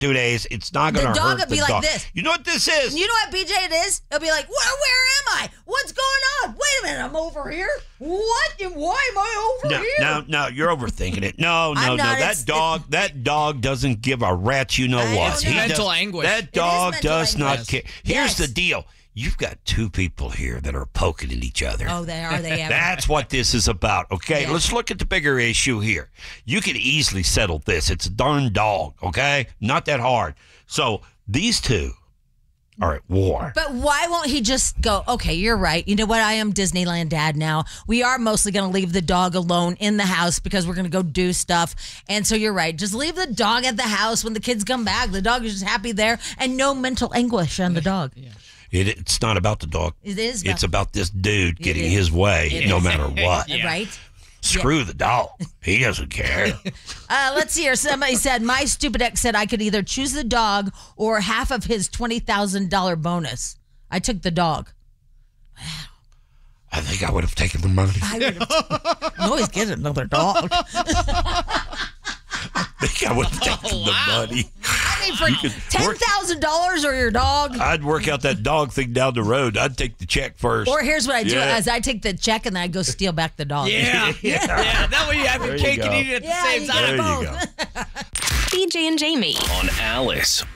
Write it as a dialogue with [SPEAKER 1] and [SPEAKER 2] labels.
[SPEAKER 1] 2 days. It's not going to hurt
[SPEAKER 2] The dog would be like this.
[SPEAKER 1] You know what this is?
[SPEAKER 2] You know what, BJ, it is? It'll be like, where am I? What's going on? Wait a minute, I'm over here. What? Why am I over here?
[SPEAKER 1] No, you're overthinking it. No.
[SPEAKER 2] I'm not.
[SPEAKER 1] That dog doesn't give a rat's you know what.
[SPEAKER 2] don't know.
[SPEAKER 3] Mental anguish.
[SPEAKER 1] That dog
[SPEAKER 2] mental
[SPEAKER 1] does not
[SPEAKER 2] anguish.
[SPEAKER 1] care. Here's the deal. You've got two people here that are poking at each other.
[SPEAKER 2] Oh, they are. They ever.
[SPEAKER 1] That's what this is about, okay?
[SPEAKER 2] Yeah.
[SPEAKER 1] Let's look at the bigger issue here. You can easily settle this. It's a darn dog, okay? Not that hard. So these two are at war.
[SPEAKER 2] But why won't he just go, okay, you're right. You know what? I am Disneyland dad now. We are mostly going to leave the dog alone in the house because we're going to go do stuff. And so you're right. Just leave the dog at the house. When the kids come back, the dog is just happy there and no mental anguish on the dog.
[SPEAKER 3] Yeah.
[SPEAKER 1] It's not about the dog.
[SPEAKER 2] It is.
[SPEAKER 1] It's about this dude getting his way no matter what.
[SPEAKER 3] Yeah.
[SPEAKER 2] Right?
[SPEAKER 1] Screw the dog. He doesn't care.
[SPEAKER 2] Let's see here. Somebody said, my stupid ex said I could either choose the dog or half of his $20,000 bonus. I took the dog.
[SPEAKER 1] I think I would have taken the money.
[SPEAKER 2] I would have. No, he's getting another dog.
[SPEAKER 1] I think I would have taken the money.
[SPEAKER 2] I mean, for $10,000 or your dog.
[SPEAKER 1] I'd work out that dog thing down the road. I'd take the check first.
[SPEAKER 2] Or here's what I do:
[SPEAKER 1] Yeah.
[SPEAKER 2] as I take the check and then I go steal back the dog.
[SPEAKER 3] Yeah. That way you have your
[SPEAKER 1] There you
[SPEAKER 3] cake and
[SPEAKER 1] go.
[SPEAKER 3] eat it at the
[SPEAKER 2] Yeah,
[SPEAKER 3] same
[SPEAKER 2] you
[SPEAKER 3] time.
[SPEAKER 2] get
[SPEAKER 1] There you
[SPEAKER 2] both.
[SPEAKER 1] go.
[SPEAKER 4] BJ and Jamie.
[SPEAKER 5] On Alice.